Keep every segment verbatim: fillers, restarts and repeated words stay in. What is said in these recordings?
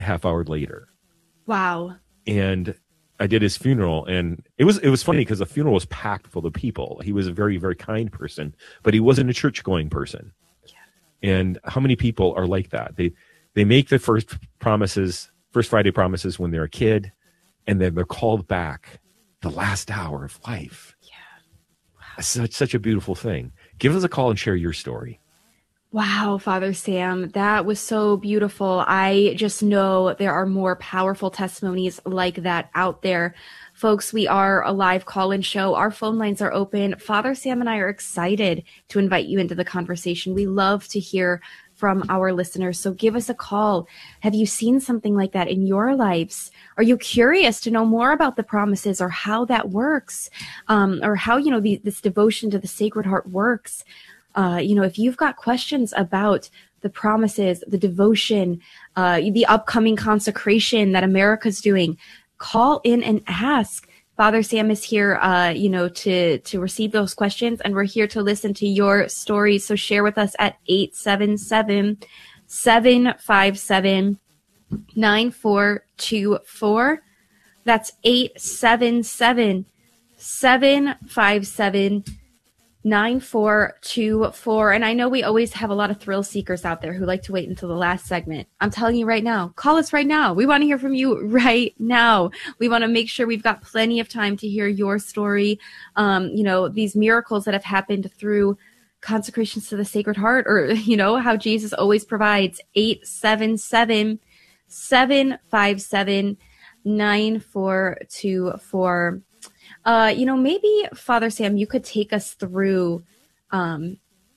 half hour later. Wow. And I did his funeral, and it was it was funny because the funeral was packed full of people. He was a very, very kind person, but he wasn't a church-going person. Yeah. And how many people are like that? They they make the first promises, First Friday promises when they're a kid, and then they're called back the last hour of life. Yeah. Wow. It's such, such a beautiful thing. Give us a call and share your story. Wow, Father Sam, that was so beautiful. I just know there are more powerful testimonies like that out there. Folks, we are a live call-in show. Our phone lines are open. Father Sam and I are excited to invite you into the conversation. We love to hear from our listeners. So give us a call. Have you seen something like that in your lives? Are you curious to know more about the promises or how that works? Um, or how, you know, the, this devotion to the Sacred Heart works? Uh, you know, if you've got questions about the promises, the devotion, uh, the upcoming consecration that America's doing, call in and ask. Father Sam is here, uh, you know, to, to receive those questions, and we're here to listen to your stories. So share with us at eight seven seven, seven five seven, nine four two four. That's eight seven seven, seven five seven, nine four two four. And I know we always have a lot of thrill seekers out there who like to wait until the last segment. I'm telling you right now, call us right now. We want to hear from you right now. We want to make sure we've got plenty of time to hear your story. Um, you know, these miracles that have happened through consecrations to the Sacred Heart, or, you know, how Jesus always provides. Eight seven seven, seven five seven, nine four two four. Uh, you know, maybe, Father Sam, you could take us through, um,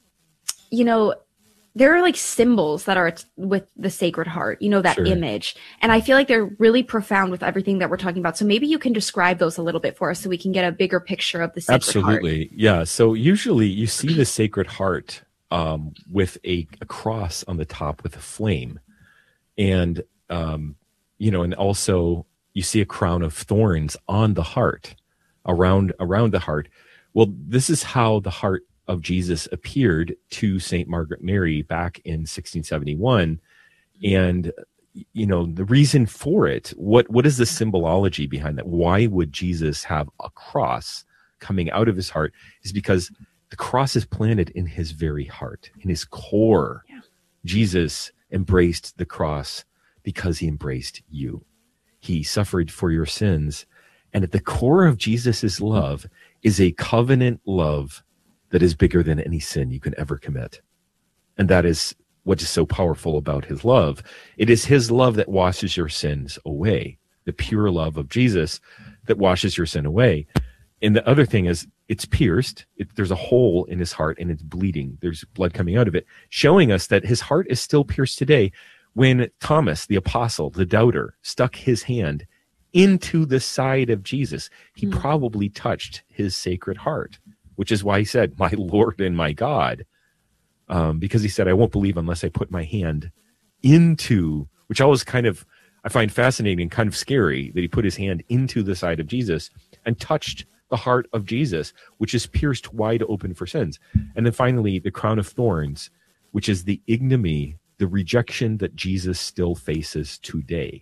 you know, there are like symbols that are t- with the Sacred Heart, you know, that Sure. image. And I feel like they're really profound with everything that we're talking about. So maybe you can describe those a little bit for us so we can get a bigger picture of the Sacred Absolutely. Heart. Yeah. So usually you see the Sacred Heart um, with a, a cross on the top with a flame. And, um, you know, and also you see a crown of thorns on the heart. around around the heart. Well, this is how the heart of Jesus appeared to Saint Margaret Mary back in sixteen seventy-one. And, you know, the reason for it, what what is the symbology behind that? Why would Jesus have a cross coming out of his heart? Is because the cross is planted in his very heart, in his core. Yeah. Jesus embraced the cross because he embraced you. He suffered for your sins. And at the core of Jesus's love is a covenant love that is bigger than any sin you can ever commit. And that is what is so powerful about his love. It is his love that washes your sins away, the pure love of Jesus that washes your sin away. And the other thing is it's pierced. It, there's a hole in his heart and it's bleeding. There's blood coming out of it, showing us that his heart is still pierced today. When Thomas, the apostle, the doubter, stuck his hand into the side of Jesus, he mm. probably touched his Sacred Heart, which is why he said, "My Lord and my God," um, because he said, "I won't believe unless I put my hand into," which I was kind of, I find fascinating, kind of scary, that he put his hand into the side of Jesus and touched the heart of Jesus, which is pierced wide open for sins. And then finally, the crown of thorns, which is the ignominy, the rejection that Jesus still faces today.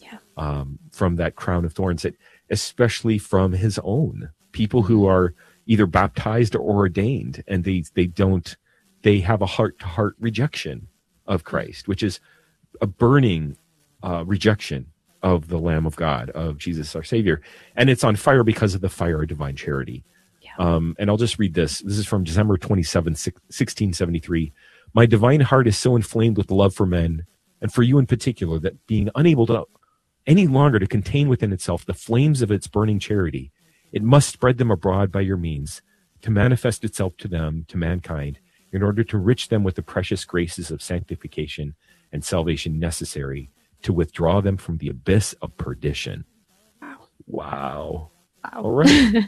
Um, from that crown of thorns, that especially from his own people who are either baptized or ordained, and they they don't they have a heart to heart rejection of Christ, which is a burning uh, rejection of the Lamb of God, of Jesus our Savior, and it's on fire because of the fire of divine charity. Yeah. Um, and I'll just read this. This is from December twenty-seventh, sixteen seventy-three. "My divine heart is so inflamed with love for men, and for you in particular, that being unable to any longer to contain within itself the flames of its burning charity, it must spread them abroad by your means, to manifest itself to them, to mankind, in order to enrich them with the precious graces of sanctification and salvation necessary to withdraw them from the abyss of perdition." Wow. Wow. Wow. All right.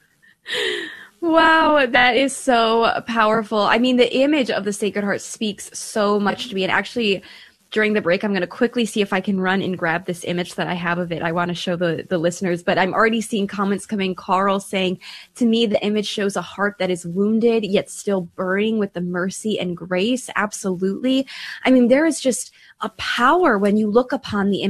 Wow, that is so powerful. I mean, the image of the Sacred Heart speaks so much to me. And actually, during the break, I'm going to quickly see if I can run and grab this image that I have of it. I want to show the, the listeners, but I'm already seeing comments coming. Carl saying, to me, the image shows a heart that is wounded, yet still burning with the mercy and grace. Absolutely. I mean, there is just a power when you look upon the image